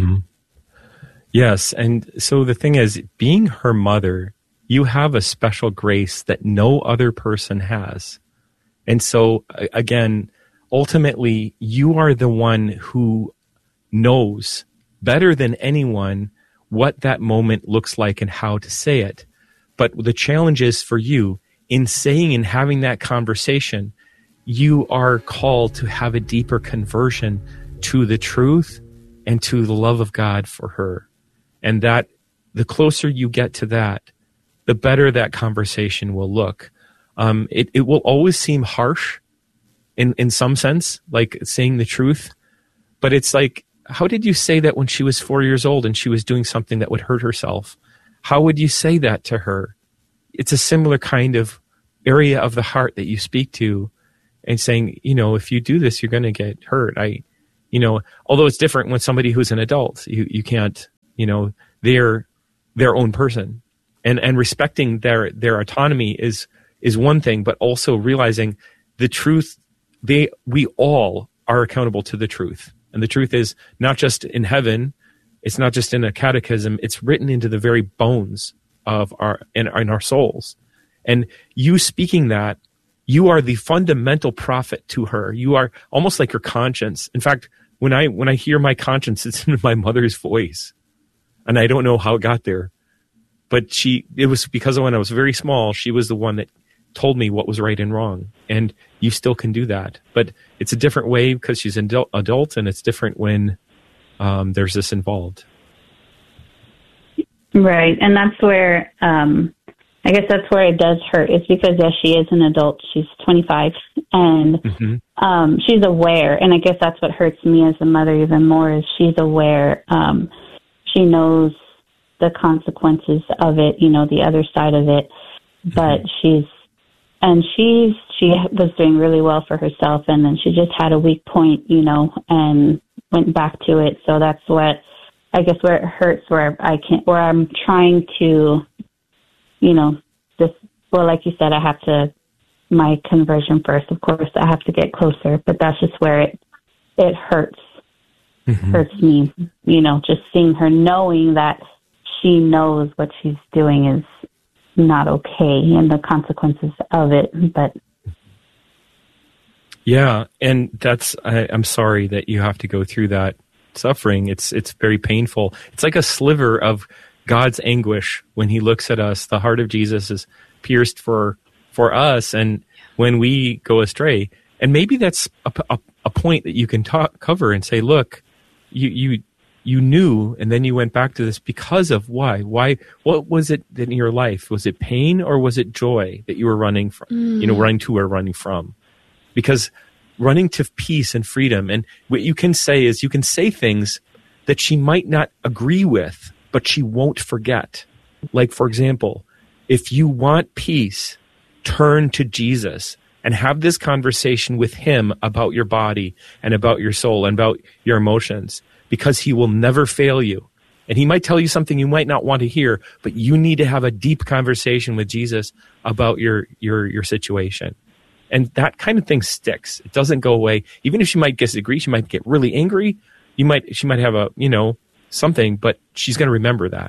Mm-hmm. Yes. And so the thing is, being her mother, you have a special grace that no other person has. And so, again, ultimately, you are the one who knows better than anyone what that moment looks like and how to say it. But the challenge is for you, in saying and having that conversation, you are called to have a deeper conversion to the truth and to the love of God for her. And that the closer you get to that, the better that conversation will look. It will always seem harsh in some sense, like saying the truth. But it's like, how did you say that when she was 4 years old and she was doing something that would hurt herself? How would you say that to her? It's a similar kind of area of the heart that you speak to and saying, if you do this, you're going to get hurt. Although it's different when somebody who's an adult, you can't, they're their own person, and respecting their autonomy is one thing, but also realizing the truth. We all are accountable to the truth, and the truth is not just in heaven. It's not just in a catechism. It's written into the very bones of in our souls. And you speaking that, you are the fundamental prophet to her. You are almost like her conscience. In fact, when I hear my conscience, it's in my mother's voice. And I don't know how it got there. But it was because of when I was very small, she was the one that told me what was right and wrong. And you still can do that. But it's a different way because she's an adult, and it's different when there's this involved. Right. And that's where, I guess that's where it does hurt. It's because, yes, she is an adult. She's 25, and she's aware. And I guess that's what hurts me as a mother even more is she's aware. She knows the consequences of it, the other side of it. But she was doing really well for herself, and then she just had a weak point, and went back to it. So that's what, I guess, where it hurts, where I'm trying to, like you said, I have to, my conversion first, of course, I have to get closer, but that's just where it hurts, hurts me, just seeing her, knowing that she knows what she's doing is not okay and the consequences of it, but. Yeah. And I'm sorry that you have to go through that suffering. It's very painful. It's like a sliver of God's anguish when he looks at us. The heart of Jesus is pierced for us, and when we go astray. And maybe that's a point that you can cover and say, look, you knew, and then you went back to this because of why? What was it in your life? Was it pain or was it joy that you were running from, running to or running from? Because running to peace and freedom, and what you can say is you can say things that she might not agree with, but she won't forget. Like, for example, if you want peace, turn to Jesus and have this conversation with him about your body and about your soul and about your emotions, because he will never fail you. And he might tell you something you might not want to hear, but you need to have a deep conversation with Jesus about your situation. And that kind of thing sticks. It doesn't go away. Even if she might disagree, she might get really angry. She might have something, but she's going to remember that.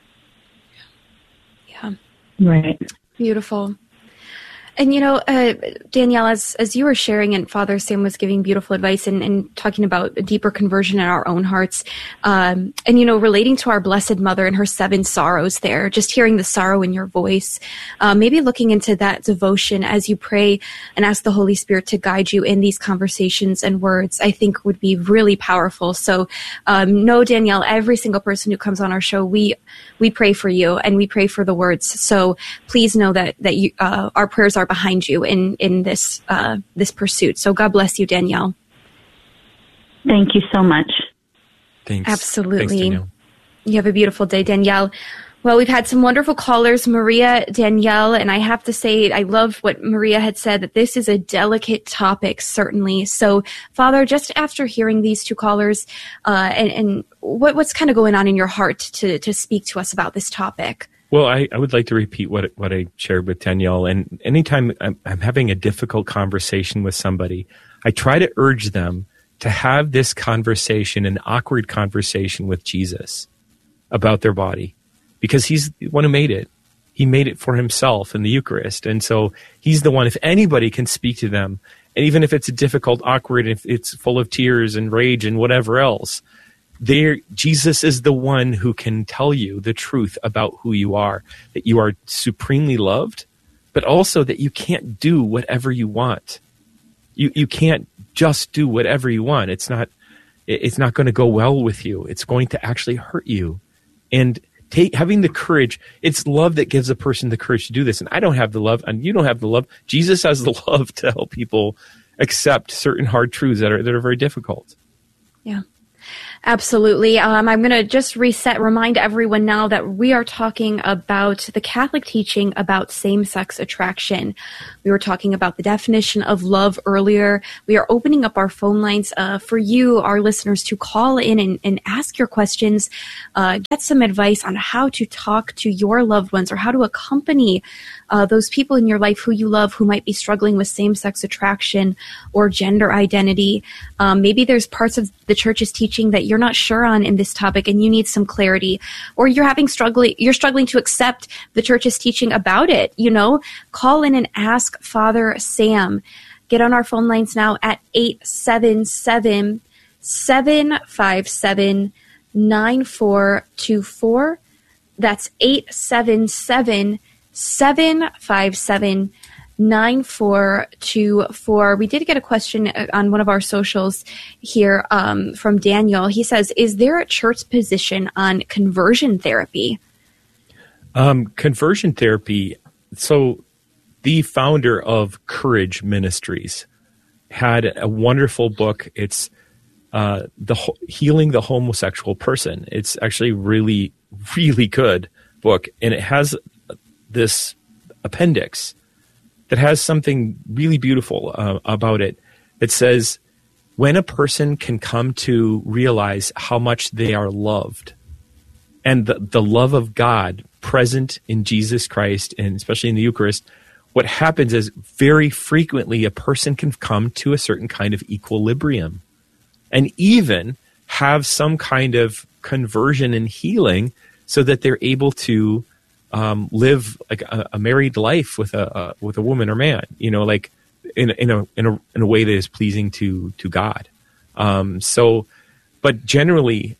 Yeah. Right. Beautiful. And, Danielle, as you were sharing, and Father Sam was giving beautiful advice and talking about a deeper conversion in our own hearts, and, relating to our Blessed Mother and her 7 sorrows there, just hearing the sorrow in your voice, maybe looking into that devotion as you pray and ask the Holy Spirit to guide you in these conversations and words, I think would be really powerful. So, no, Danielle, every single person who comes on our show, we pray for you and we pray for the words. So please know that you, our prayers are behind you in this pursuit. So God bless you, Danielle. Thank you so much. Thanks. Absolutely. Thanks, Danielle. You have a beautiful day, Danielle. Well, we've had some wonderful callers, Maria, Danielle, and I have to say, I love what Maria had said, that this is a delicate topic, certainly. So, Father, just after hearing these 2 callers, and what's kind of going on in your heart to speak to us about this topic? Well, I would like to repeat what I shared with Danielle. And anytime I'm having a difficult conversation with somebody, I try to urge them to have this conversation, an awkward conversation with Jesus about their body, because he's the one who made it. He made it for himself in the Eucharist. And so he's the one, if anybody can speak to them, and even if it's difficult, awkward, if it's full of tears and rage and whatever else, Jesus is the one who can tell you the truth about who you are, that you are supremely loved, but also that you can't do whatever you want. You can't just do whatever you want. It's not going to go well with you. It's going to actually hurt you. And having the courage, it's love that gives a person the courage to do this. And I don't have the love, and you don't have the love. Jesus has the love to help people accept certain hard truths that are very difficult. Yeah. Absolutely. I'm going to just remind everyone now that we are talking about the Catholic teaching about same-sex attraction. We were talking about the definition of love earlier. We are opening up our phone lines for you, our listeners, to call in and ask your questions, get some advice on how to talk to your loved ones or how to accompany those people in your life who you love who might be struggling with same-sex attraction or gender identity. Maybe there's parts of the church's teaching that you're not sure on in this topic and you need some clarity, or you're struggling to accept the church's teaching about it. Call in and ask Father Sam. Get on our phone lines now at 877-757-9424. That's 877-757-9424. We did get a question on one of our socials here from Daniel. He says, is there a church position on conversion therapy? Conversion therapy. So the founder of Courage Ministries had a wonderful book. It's Healing the Homosexual Person. It's actually really, really good book. And it has this appendix that has something really beautiful about it. It says, when a person can come to realize how much they are loved, and the love of God present in Jesus Christ, and especially in the Eucharist, what happens is very frequently a person can come to a certain kind of equilibrium and even have some kind of conversion and healing so that they're able to live like a married life with a woman or man, like in a way that is pleasing to God. But generally,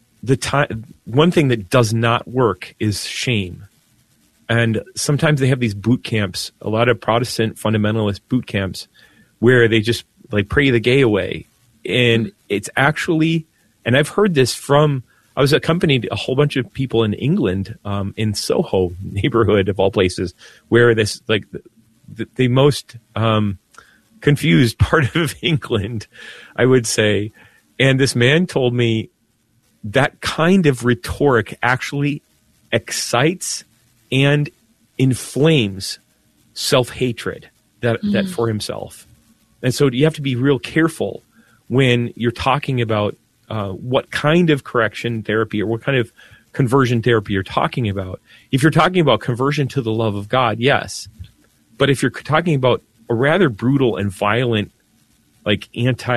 one thing that does not work is shame. And sometimes they have these boot camps, a lot of Protestant fundamentalist boot camps, where they just like pray the gay away. And it's actually, and I've heard this I was accompanied a whole bunch of people in England, in Soho neighborhood of all places, where this like the most confused part of England, I would say. And this man told me that kind of rhetoric actually excites and inflames self-hatred that for himself. And so you have to be real careful when you're talking about what kind of correction therapy or what kind of conversion therapy you're talking about. If you're talking about conversion to the love of God, yes. But if you're talking about a rather brutal and violent, like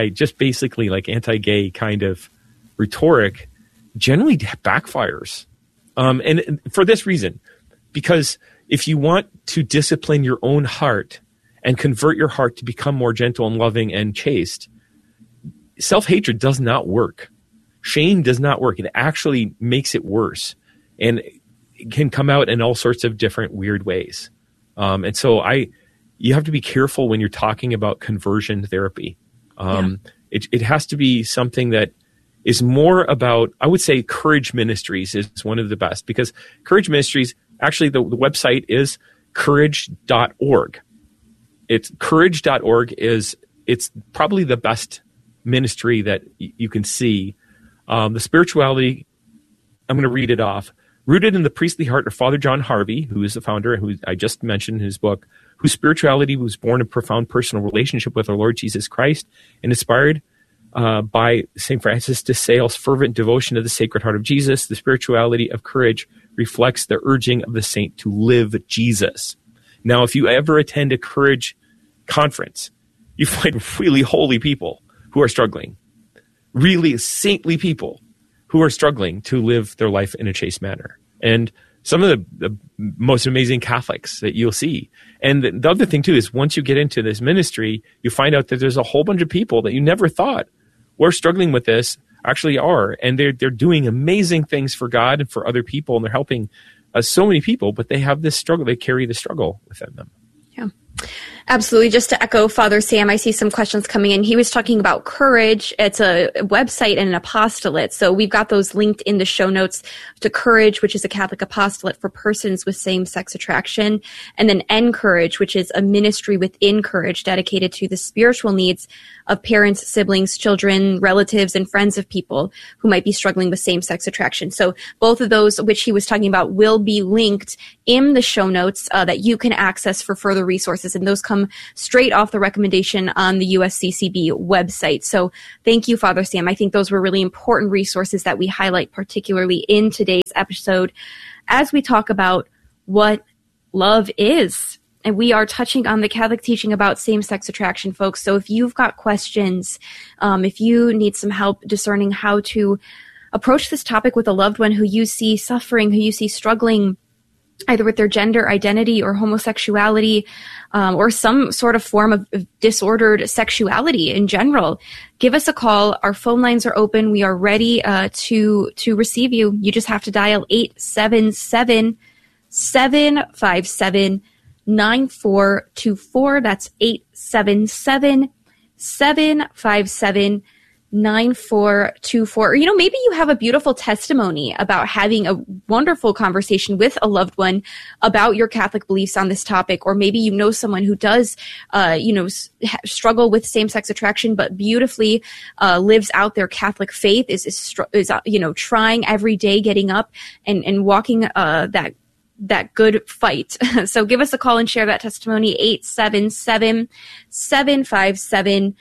anti-gay kind of rhetoric, generally backfires. And for this reason, because if you want to discipline your own heart and convert your heart to become more gentle and loving and chaste, self-hatred does not work. Shame does not work. It actually makes it worse. And it can come out in all sorts of different weird ways. And so you have to be careful when you're talking about conversion therapy. It has to be something that is more about, I would say Courage Ministries is one of the best, because Courage Ministries, actually the website is courage.org. It's courage.org it's probably the best ministry that you can see. The spirituality, I'm going to read it off. Rooted in the priestly heart of Father John Harvey, who is the founder, who I just mentioned in his book, whose spirituality was born of profound personal relationship with our Lord Jesus Christ and inspired by St. Francis de Sales' fervent devotion to the Sacred Heart of Jesus. The spirituality of courage reflects the urging of the saint to live Jesus. Now, if you ever attend a Courage conference, you find really holy people who are struggling. really saintly people who are struggling to live their life in a chaste manner. And some of the most amazing Catholics that you'll see. And the other thing too is once you get into this ministry, you find out that there's a whole bunch of people that you never thought were struggling with this actually are. And they're doing amazing things for God and for other people. And they're helping so many people, but they have this struggle. They carry the struggle within them. Yeah. Absolutely. Just to echo Father Sam, I see some questions coming in. He was talking about Courage. It's a website and an apostolate. So we've got those linked in the show notes to Courage, which is a Catholic apostolate for persons with same-sex attraction, and then Encourage, which is a ministry within Courage dedicated to the spiritual needs of parents, siblings, children, relatives, and friends of people who might be struggling with same-sex attraction. So both of those, which he was talking about, will be linked in the show notes that you can access for further resources. And those come straight off the recommendation on the USCCB website. So thank you, Father Sam. I think those were really important resources that we highlight, particularly in today's episode, as we talk about what love is. And we are touching on the Catholic teaching about same-sex attraction, folks. So if you've got questions, if you need some help discerning how to approach this topic with a loved one who you see suffering, who you see struggling, either with their gender identity or homosexuality, or some sort of form of disordered sexuality in general, give us a call. Our phone lines are open. We are ready to receive you. You just have to dial 877-757-9424. That's 877-757-9424. 9424. Or, maybe you have a beautiful testimony about having a wonderful conversation with a loved one about your Catholic beliefs on this topic. Or maybe you know someone who does, struggle with same-sex attraction, but beautifully lives out their Catholic faith, is trying every day, getting up and walking that good fight. So give us a call and share that testimony, 877-757-9424.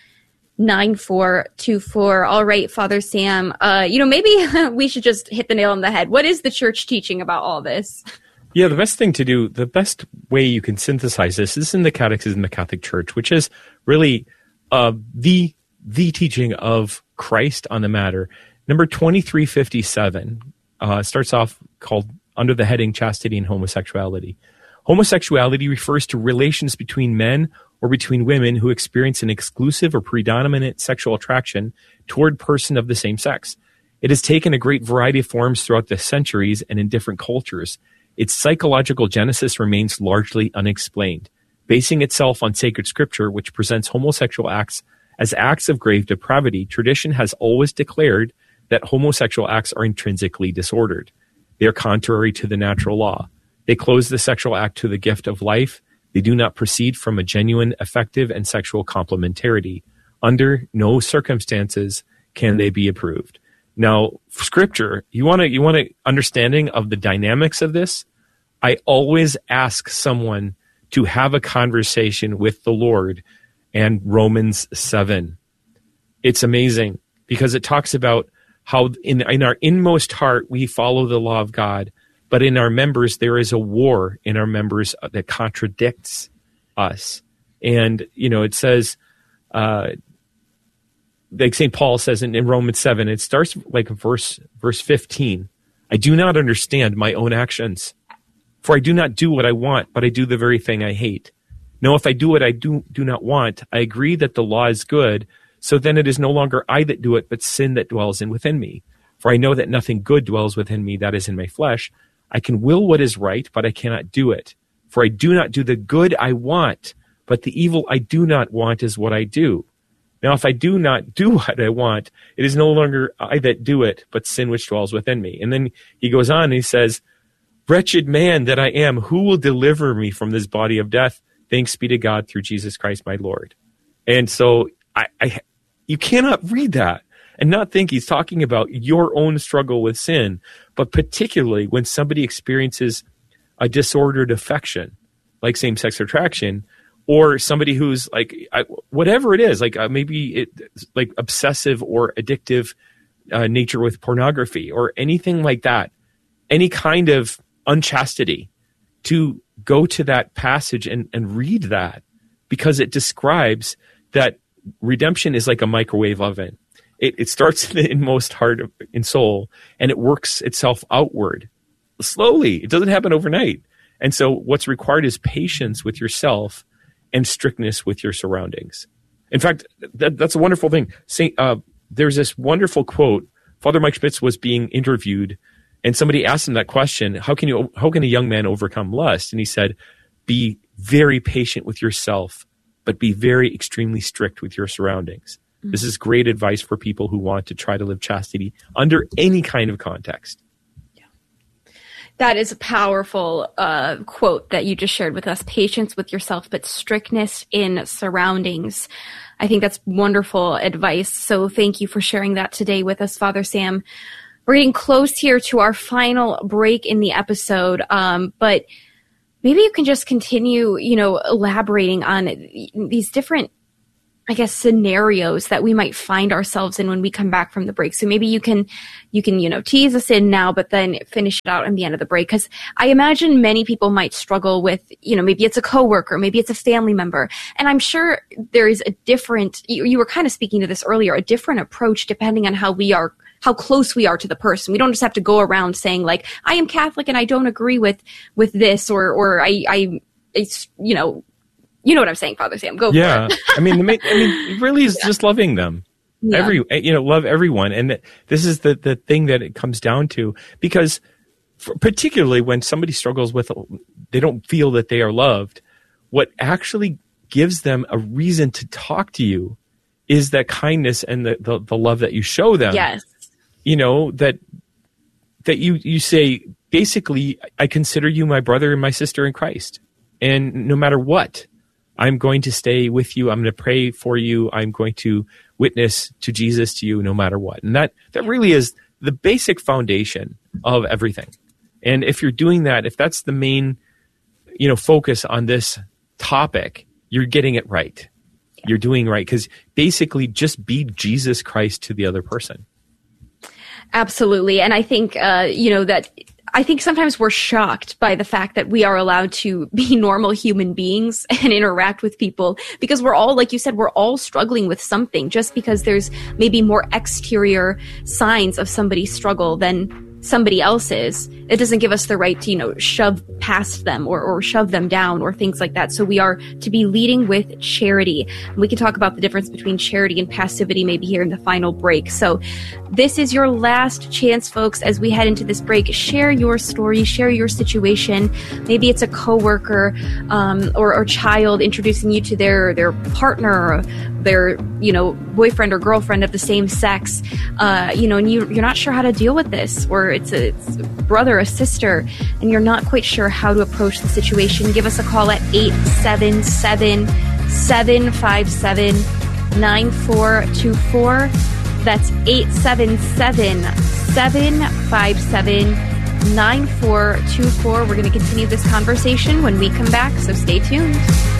All right, Father Sam, maybe we should just hit the nail on the head. What is the church teaching about all this? Yeah, the best thing to do, the best way you can synthesize this is in the Catechism of the Catholic Church, which is really the teaching of Christ on the matter. Number 2357 starts off called under the heading Chastity and Homosexuality. Homosexuality refers to relations between men or between women who experience an exclusive or predominant sexual attraction toward person of the same sex. It has taken a great variety of forms throughout the centuries and in different cultures. Its psychological genesis remains largely unexplained. Basing itself on sacred scripture, which presents homosexual acts as acts of grave depravity, tradition has always declared that homosexual acts are intrinsically disordered. They are contrary to the natural law. They close the sexual act to the gift of life. They do not proceed from a genuine, affective, and sexual complementarity. Under no circumstances can they be approved. Now, Scripture, you want an understanding of the dynamics of this? I always ask someone to have a conversation with the Lord and Romans 7. It's amazing because it talks about how in our inmost heart we follow the law of God, but in our members, there is a war in our members that contradicts us. And, it says, like St. Paul says in Romans 7, it starts like verse 15. I do not understand my own actions, for I do not do what I want, but I do the very thing I hate. No, if I do what I do not want, I agree that the law is good, so then it is no longer I that do it, but sin that dwells within me. For I know that nothing good dwells within me, that is in my flesh. I can will what is right, but I cannot do it. For I do not do the good I want, but the evil I do not want is what I do. Now, if I do not do what I want, it is no longer I that do it, but sin which dwells within me. And then he goes on and he says, wretched man that I am, who will deliver me from this body of death? Thanks be to God through Jesus Christ my Lord. And so you cannot read that and not think he's talking about your own struggle with sin, but particularly when somebody experiences a disordered affection, like same-sex attraction, or somebody who's like, whatever it is, like maybe it's like obsessive or addictive nature with pornography or anything like that, any kind of unchastity, to go to that passage and read that, because it describes that redemption is like a microwave oven. It starts in the inmost heart and soul, and it works itself outward slowly. It doesn't happen overnight. And so what's required is patience with yourself and strictness with your surroundings. In fact, that's a wonderful thing. There's this wonderful quote. Father Mike Schmitz was being interviewed, and somebody asked him that question, how can a young man overcome lust? And he said, be very patient with yourself, but be very extremely strict with your surroundings. Mm-hmm. This is great advice for people who want to try to live chastity under any kind of context. That is a powerful quote that you just shared with us. Patience with yourself, but strictness in surroundings. I think that's wonderful advice. So thank you for sharing that today with us, Father Sam. We're getting close here to our final break in the episode, but maybe you can just continue, elaborating on these different, scenarios that we might find ourselves in when we come back from the break. So maybe you can, tease us in now, but then finish it out in the end of the break. Because I imagine many people might struggle with, maybe it's a coworker, maybe it's a family member. And I'm sure there is a different, you were kind of speaking to this earlier, a different approach depending on how close we are to the person. We don't just have to go around saying like, I am Catholic and I don't agree with this, or you know what I'm saying, Father Sam. Go for it. it really is just loving them. Yeah. Love everyone. And this is the thing that it comes down to, because particularly when somebody struggles with, they don't feel that they are loved, what actually gives them a reason to talk to you is that kindness and the love that you show them. Yes. That you say, basically, I consider you my brother and my sister in Christ. And no matter what, I'm going to stay with you. I'm going to pray for you. I'm going to witness to Jesus to you no matter what. And that really is the basic foundation of everything. And if you're doing that, if that's the main, focus on this topic, you're getting it right. Yeah. You're doing right. Because basically just be Jesus Christ to the other person. Absolutely. And I think, I think sometimes we're shocked by the fact that we are allowed to be normal human beings and interact with people, because we're all, like you said, we're all struggling with something. Just because there's maybe more exterior signs of somebody's struggle than somebody else's, it doesn't give us the right to, shove past them or shove them down or things like that. So we are to be leading with charity. And we can talk about the difference between charity and passivity maybe here in the final break. So this is your last chance, folks, as we head into this break. Share your story, share your situation. Maybe it's a coworker or child introducing you to their partner, or their boyfriend or girlfriend of the same sex, and you're not sure how to deal with this, or it's a brother, a sister, and you're not quite sure how to approach the situation. Give us a call at 877-757-9424. That's 877-757-9424. We're going to continue this conversation when we come back, so stay tuned.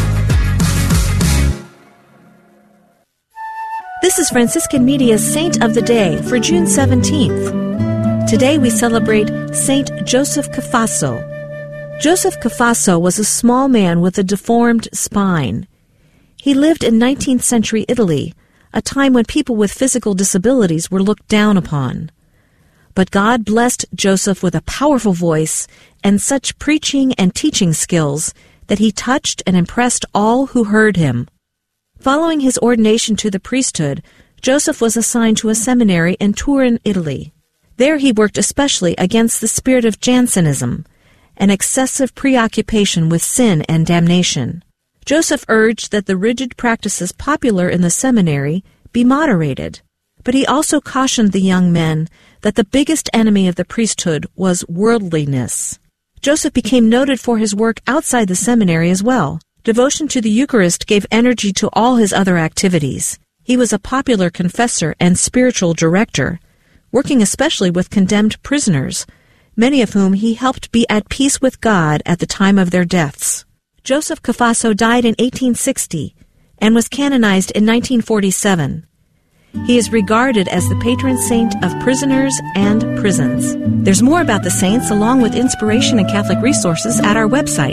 This is Franciscan Media's Saint of the Day for June 17th. Today we celebrate Saint Joseph Cafasso. Joseph Cafasso was a small man with a deformed spine. He lived in 19th century Italy, a time when people with physical disabilities were looked down upon. But God blessed Joseph with a powerful voice and such preaching and teaching skills that he touched and impressed all who heard him. Following his ordination to the priesthood, Joseph was assigned to a seminary in Turin, Italy. There he worked especially against the spirit of Jansenism, an excessive preoccupation with sin and damnation. Joseph urged that the rigid practices popular in the seminary be moderated, but he also cautioned the young men that the biggest enemy of the priesthood was worldliness. Joseph became noted for his work outside the seminary as well. Devotion to the Eucharist gave energy to all his other activities. He was a popular confessor and spiritual director, working especially with condemned prisoners, many of whom he helped be at peace with God at the time of their deaths. Joseph Cafasso died in 1860 and was canonized in 1947. He is regarded as the patron saint of prisoners and prisons. There's more about the saints along with inspiration and Catholic resources at our website,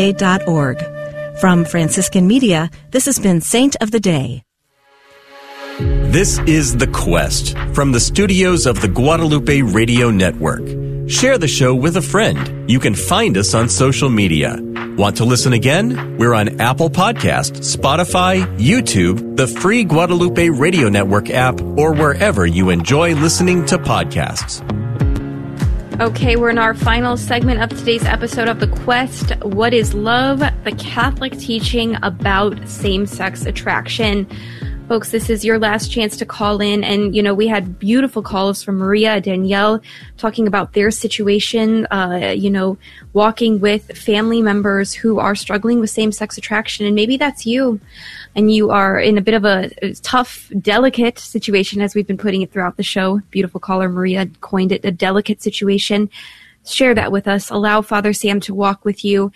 saintoftheday.org. From Franciscan Media, this has been Saint of the Day. This is The Quest from the studios of the Guadalupe Radio Network. Share the show with a friend. You can find us on social media. Want to listen again? We're on Apple Podcasts, Spotify, YouTube, the free Guadalupe Radio Network app, or wherever you enjoy listening to podcasts. Okay, we're in our final segment of today's episode of The Quest. What is love? The Catholic teaching about same-sex attraction. Folks, this is your last chance to call in. And, we had beautiful calls from Maria, Danielle, talking about their situation, walking with family members who are struggling with same-sex attraction. And maybe that's you. And you are in a bit of a tough, delicate situation, as we've been putting it throughout the show. Beautiful caller Maria coined it, a delicate situation. Share that with us. Allow Father Sam to walk with you.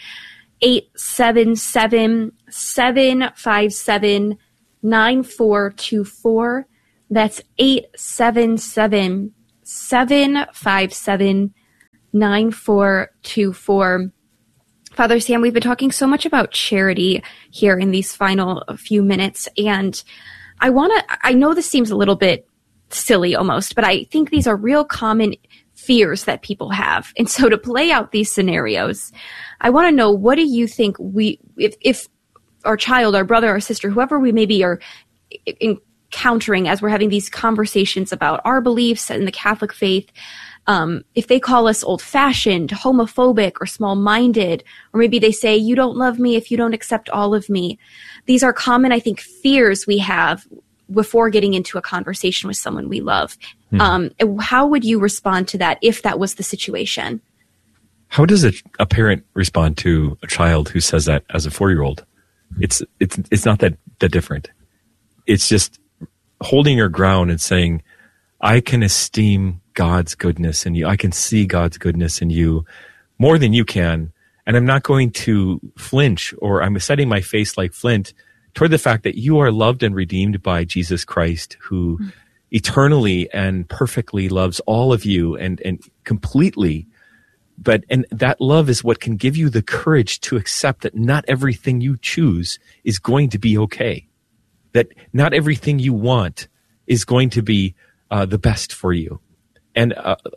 877-757-9424. That's 877-757-9424. Father Sam, we've been talking so much about charity here in these final few minutes, and I know this seems a little bit silly almost, but I think these are real common fears that people have. And so to play out these scenarios, I want to know, what do you think if our child, our brother, our sister, whoever we maybe are encountering as we're having these conversations about our beliefs and the Catholic faith, if they call us old-fashioned, homophobic, or small-minded, or maybe they say, you don't love me if you don't accept all of me. These are common, I think, fears we have before getting into a conversation with someone we love. How would you respond to that if that was the situation? How does a parent respond to a child who says that as a 4-year-old? It's not that different. It's just holding your ground and saying, I can esteem God's goodness in you. I can see God's goodness in you more than you can. And I'm not going to flinch, or I'm setting my face like flint toward the fact that you are loved and redeemed by Jesus Christ, who eternally and perfectly loves all of you and completely. And that love is what can give you the courage to accept that not everything you choose is going to be okay. That not everything you want is going to be the best for you. And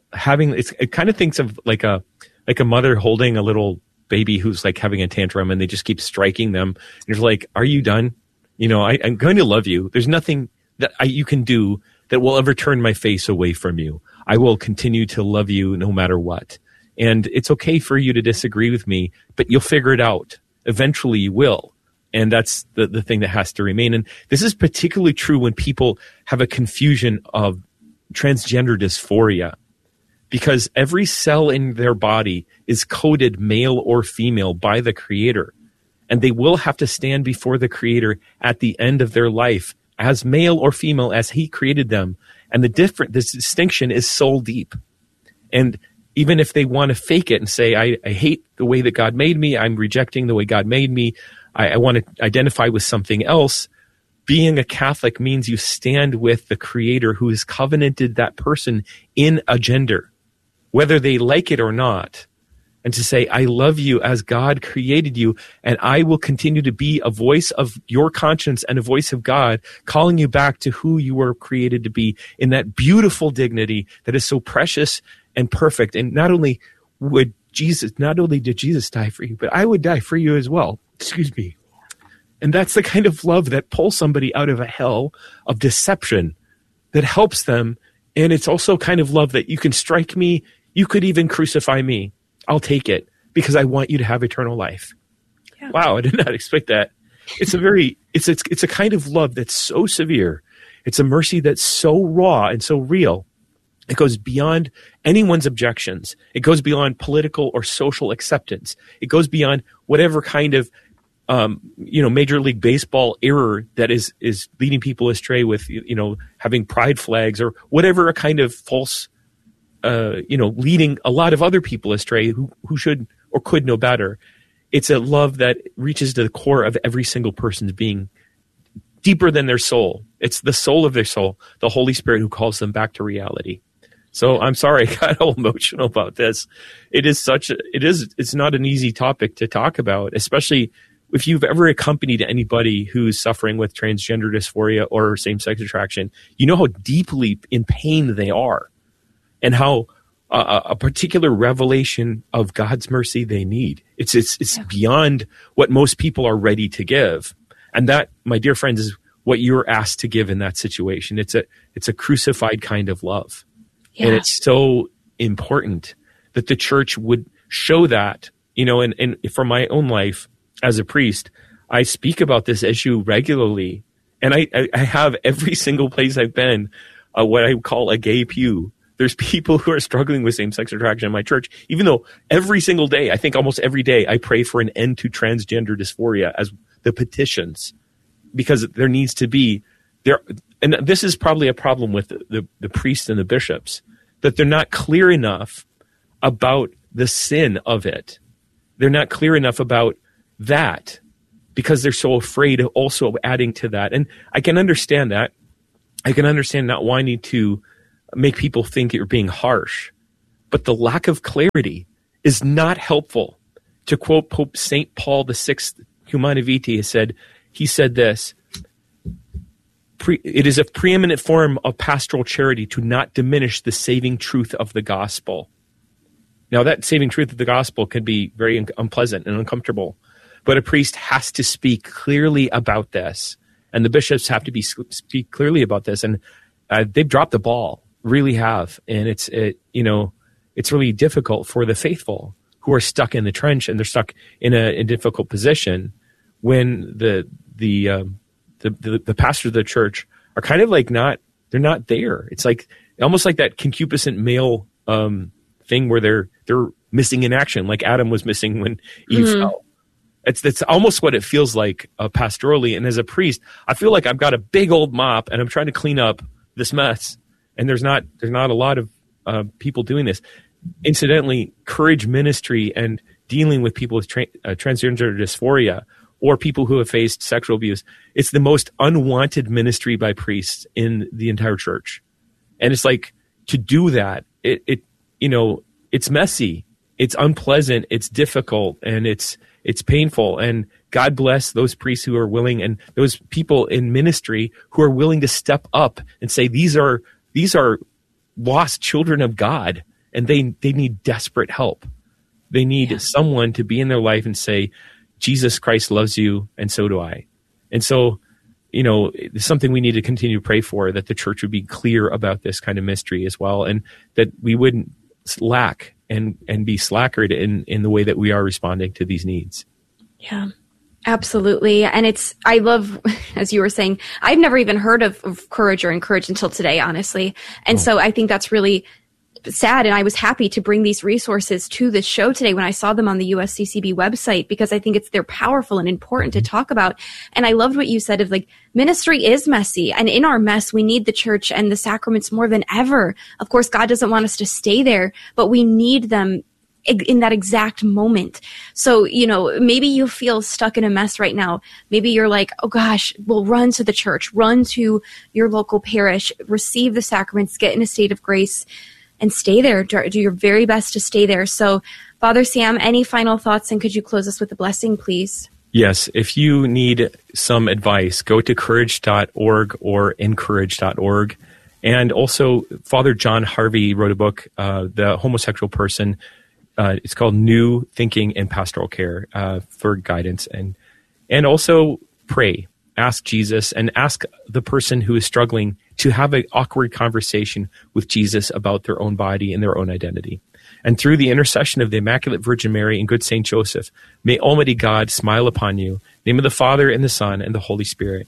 it kind of thinks of like a mother holding a little baby who's like having a tantrum, and they just keep striking them. And you're like, are you done? I'm going to love you. There's nothing that you can do that will ever turn my face away from you. I will continue to love you no matter what. And it's okay for you to disagree with me, but you'll figure it out. Eventually you will. And that's the thing that has to remain. And this is particularly true when people have a confusion of transgender dysphoria, because every cell in their body is coded male or female by the Creator. And they will have to stand before the Creator at the end of their life as male or female as He created them. And this distinction is soul deep. And even if they want to fake it and say, I hate the way that God made me, I'm rejecting the way God made me, I want to identify with something else, being a Catholic means you stand with the Creator who has covenanted that person in a gender, whether they like it or not. And to say, I love you as God created you, and I will continue to be a voice of your conscience and a voice of God, calling you back to who you were created to be in that beautiful dignity that is so precious and perfect. And not only did Jesus die for you, but I would die for you as well. Excuse me. And that's the kind of love that pulls somebody out of a hell of deception, that helps them. And it's also kind of love that you can strike me, you could even crucify me. I'll take it because I want you to have eternal life. Yeah. Wow, I did not expect that. It's a kind of love that's so severe. It's a mercy that's so raw and so real. It goes beyond anyone's objections. It goes beyond political or social acceptance. It goes beyond whatever kind of Major League Baseball error that is leading people astray with, having pride flags or whatever a kind of false, leading a lot of other people astray who should or could know better. It's a love that reaches to the core of every single person's being, deeper than their soul. It's the soul of their soul, the Holy Spirit who calls them back to reality. So I'm sorry, I got all emotional about this. It's not an easy topic to talk about, especially if you've ever accompanied anybody who's suffering with transgender dysphoria or same-sex attraction, you know how deeply in pain they are, and how a particular revelation of God's mercy they need. It's beyond what most people are ready to give. And that, my dear friends, is what you're asked to give in that situation. It's a crucified kind of love. Yeah. And it's so important that the church would show that, and for my own life as a priest, I speak about this issue regularly. And I have every single place I've been, what I call a gay pew. There's people who are struggling with same-sex attraction in my church, even though every single day, I think almost every day, I pray for an end to transgender dysphoria as the petitions, because there needs to be there. And this is probably a problem with the priests and the bishops, that they're not clear enough about the sin of it. They're not clear enough about that because they're so afraid of also adding to that. And I can understand that. I can understand not wanting to make people think you're being harsh, but the lack of clarity is not helpful. To quote Pope St. Paul VI, Humanae Vitae, he said this: it is a preeminent form of pastoral charity to not diminish the saving truth of the gospel. Now, that saving truth of the gospel can be very unpleasant and uncomfortable, but a priest has to speak clearly about this, and the bishops have to speak clearly about this, and they've dropped the ball, really have, and it's really difficult for the faithful who are stuck in the trench, and they're stuck in a difficult position when the pastors of the church are kind of like they're not there. It's like almost like that concupiscent male thing where they're missing in action, like Adam was missing when Eve fell. That's almost what it feels like pastorally. And as a priest, I feel like I've got a big old mop and I'm trying to clean up this mess. And there's not a lot of people doing this. Incidentally, courage ministry and dealing with people with transgender dysphoria or people who have faced sexual abuse, it's the most unwanted ministry by priests in the entire church. And it's like, to do that, it's messy, it's unpleasant, it's difficult, and it's painful. And God bless those priests who are willing, and those people in ministry who are willing to step up and say, these are lost children of God, and they need desperate help. They need someone to be in their life and say, Jesus Christ loves you, and so do I. And so, it's something we need to continue to pray for, that the church would be clear about this kind of mystery as well, and that we wouldn't lack and be slackered in the way that we are responding to these needs. Yeah, absolutely. And I love, as you were saying, I've never even heard of courage or encourage until today, honestly. And so I think that's really sad, and I was happy to bring these resources to this show today when I saw them on the USCCB website, because I think they're powerful and important to talk about. And I loved what you said of ministry is messy, and in our mess, we need the church and the sacraments more than ever. Of course, God doesn't want us to stay there, but we need them in that exact moment. So, maybe you feel stuck in a mess right now. Maybe you're like, oh gosh, well, run to the church, run to your local parish, receive the sacraments, get in a state of grace, and stay there. Do your very best to stay there. So, Father Sam, any final thoughts, and could you close us with a blessing, please? Yes. If you need some advice, go to courage.org or encourage.org. And also, Father John Harvey wrote a book, The Homosexual Person. It's called New Thinking in Pastoral Care, for guidance. And also pray. Ask Jesus, and ask the person who is struggling to have an awkward conversation with Jesus about their own body and their own identity. And through the intercession of the Immaculate Virgin Mary and good Saint Joseph, may Almighty God smile upon you. In the name of the Father, and the Son, and the Holy Spirit.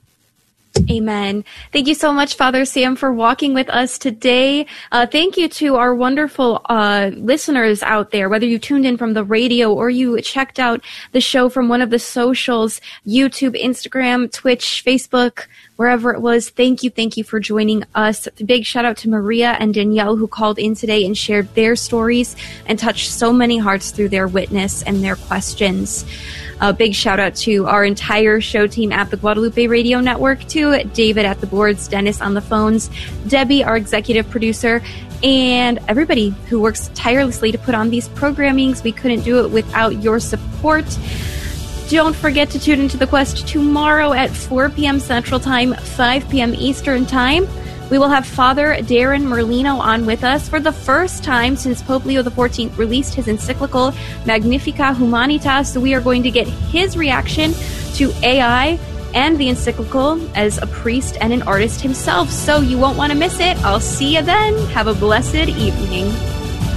Amen. Thank you so much, Father Sam, for walking with us today. Thank you to our wonderful listeners out there, whether you tuned in from the radio or you checked out the show from one of the socials, YouTube, Instagram, Twitch, Facebook, wherever it was. Thank you for joining us. A big shout out to Maria and Danielle, who called in today and shared their stories and touched so many hearts through their witness and their questions. A big shout out to our entire show team at the Guadalupe Radio Network, to David at the boards, Dennis on the phones, Debbie, our executive producer, and everybody who works tirelessly to put on these programmings. We couldn't do it without your support. Don't forget to tune into The Quest tomorrow at 4 p.m. Central Time, 5 p.m. Eastern Time. We will have Father Darren Merlino on with us for the first time since Pope Leo XIV released his encyclical Magnificat Humanitas. So we are going to get his reaction to AI and the encyclical as a priest and an artist himself. So you won't want to miss it. I'll see you then. Have a blessed evening.